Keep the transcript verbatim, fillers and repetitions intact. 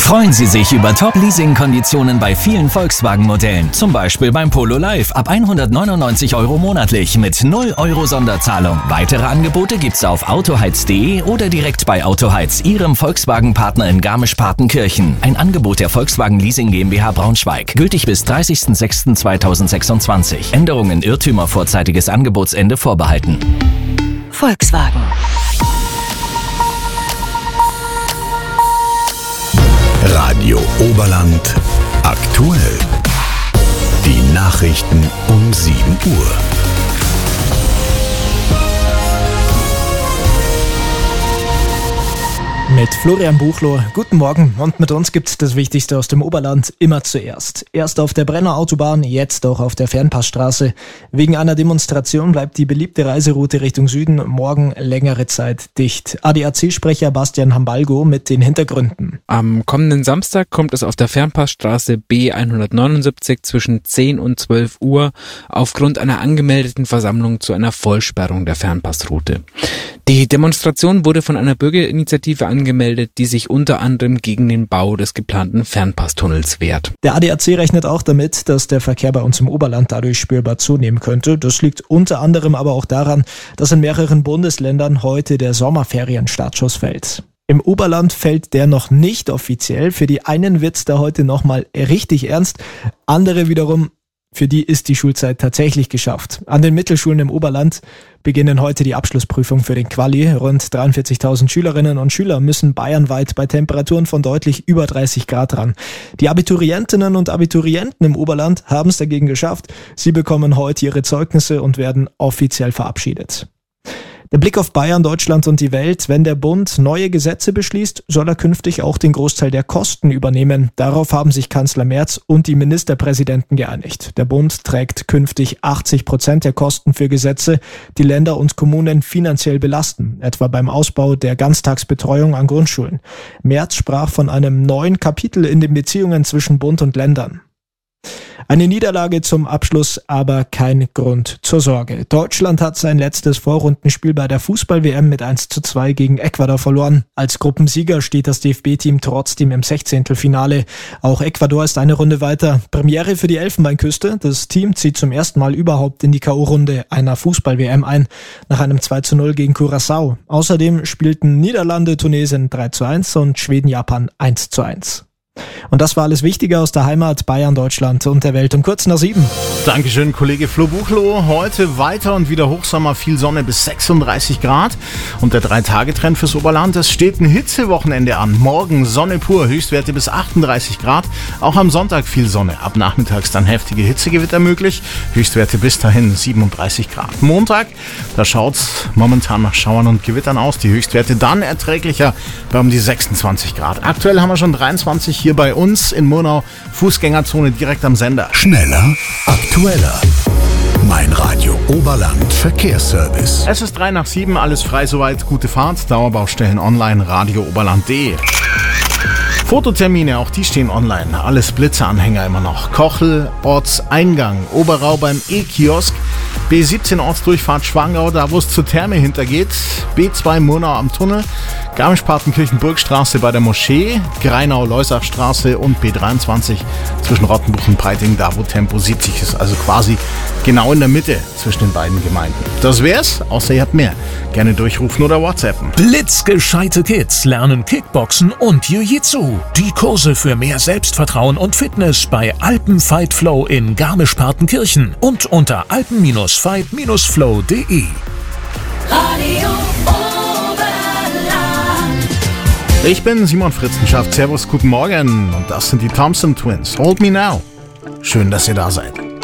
Freuen Sie sich über Top-Leasing-Konditionen bei vielen Volkswagen-Modellen. Zum Beispiel beim Polo Live ab hundertneunundneunzig Euro monatlich mit null Euro Sonderzahlung. Weitere Angebote gibt's auf autoheiz punkt de oder direkt bei Autoheiz, Ihrem Volkswagen-Partner in Garmisch-Partenkirchen. Ein Angebot der Volkswagen Leasing GmbH Braunschweig. Gültig bis dreißigsten sechsten zweitausendsechsundzwanzig. Änderungen Irrtümer vorzeitiges Angebotsende vorbehalten. Volkswagen. Radio Oberland aktuell. Die Nachrichten um sieben Uhr. Mit Florian Buchloh. Guten Morgen. Und mit uns gibt's das Wichtigste aus dem Oberland immer zuerst. Erst auf der Brenner Autobahn, jetzt auch auf der Fernpassstraße. Wegen einer Demonstration bleibt die beliebte Reiseroute Richtung Süden morgen längere Zeit dicht. A D A C-Sprecher Bastian Hambalgo mit den Hintergründen. Am kommenden Samstag kommt es auf der Fernpassstraße B hundertneunundsiebzig zwischen zehn und zwölf Uhr aufgrund einer angemeldeten Versammlung zu einer Vollsperrung der Fernpassroute. Die Demonstration wurde von einer Bürgerinitiative angemeldet, die sich unter anderem gegen den Bau des geplanten Fernpasstunnels wehrt. Der A D A C rechnet auch damit, dass der Verkehr bei uns im Oberland dadurch spürbar zunehmen könnte. Das liegt unter anderem aber auch daran, dass in mehreren Bundesländern heute der Sommerferienstartschuss fällt. Im Oberland fällt der noch nicht offiziell. Für die einen wird's da heute nochmal richtig ernst, andere wiederum, für die ist die Schulzeit tatsächlich geschafft. An den Mittelschulen im Oberland beginnen heute die Abschlussprüfung für den Quali. Rund dreiundvierzigtausend Schülerinnen und Schüler müssen bayernweit bei Temperaturen von deutlich über dreißig Grad ran. Die Abiturientinnen und Abiturienten im Oberland haben es dagegen geschafft. Sie bekommen heute ihre Zeugnisse und werden offiziell verabschiedet. Der Blick auf Bayern, Deutschland und die Welt. Wenn der Bund neue Gesetze beschließt, soll er künftig auch den Großteil der Kosten übernehmen. Darauf haben sich Kanzler Merz und die Ministerpräsidenten geeinigt. Der Bund trägt künftig achtzig Prozent der Kosten für Gesetze, die Länder und Kommunen finanziell belasten, etwa beim Ausbau der Ganztagsbetreuung an Grundschulen. Merz sprach von einem neuen Kapitel in den Beziehungen zwischen Bund und Ländern. Eine Niederlage zum Abschluss, aber kein Grund zur Sorge. Deutschland hat sein letztes Vorrundenspiel bei der Fußball-W M mit eins zu zwei gegen Ecuador verloren. Als Gruppensieger steht das D F B-Team trotzdem im Sechzehntelfinale. Auch Ecuador ist eine Runde weiter. Premiere für die Elfenbeinküste. Das Team zieht zum ersten Mal überhaupt in die K O-Runde einer Fußball-W M ein, nach einem zwei zu null gegen Curaçao. Außerdem spielten Niederlande, Tunesien drei zu eins und Schweden, Japan eins zu eins. Und das war alles Wichtige aus der Heimat, Bayern, Deutschland und der Welt um kurz nach sieben. Dankeschön, Kollege Flo Buchloh. Heute weiter und wieder Hochsommer, viel Sonne bis sechsunddreißig Grad. Und der Drei-Tage-Trend fürs Oberland, es steht ein Hitzewochenende an. Morgen Sonne pur, Höchstwerte bis achtunddreißig Grad. Auch am Sonntag viel Sonne. Ab nachmittags dann heftige Hitzegewitter möglich. Höchstwerte bis dahin siebenunddreißig Grad. Montag, da schaut's momentan nach Schauern und Gewittern aus. Die Höchstwerte dann erträglicher bei um die sechsundzwanzig Grad. Aktuell haben wir schon dreiundzwanzig hier bei uns in Murnau, Fußgängerzone direkt am Sender. Schneller, aktueller. Mein Radio Oberland Verkehrsservice. Es ist drei nach sieben, alles frei soweit, gute Fahrt, Dauerbaustellen online, radio oberland punkt de. Fototermine, auch die stehen online, alles Blitzeranhänger immer noch. Kochel, Ortseingang, Oberau beim E-Kiosk, B siebzehn Ortsdurchfahrt Schwangau, da wo es zur Therme hintergeht, B zwei Murnau am Tunnel, Garmisch-Partenkirchen-Burgstraße bei der Moschee, Greinau-Leusachstraße und B dreiundzwanzig zwischen Rottenbuch und Peiting, da wo Tempo siebzig ist, also quasi genau in der Mitte zwischen den beiden Gemeinden. Das wär's, außer ihr habt mehr. Gerne durchrufen oder WhatsAppen. Blitzgescheite Kids lernen Kickboxen und Jiu-Jitsu. Die Kurse für mehr Selbstvertrauen und Fitness bei Alpen Fight Flow in Garmisch-Partenkirchen und unter alpen Fight Flow punkt de. Radio Oberland. Ich bin Simon Fritzenschaft. Servus, guten Morgen. Und das sind die Thompson Twins. Hold Me Now. Schön, dass ihr da seid.